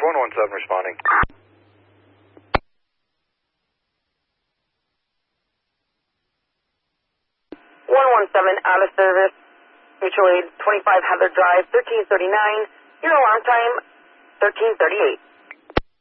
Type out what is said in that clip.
117 responding. 117 out of service. Mutual aid 25 Heather Drive, 1339. Your alarm time, 1338.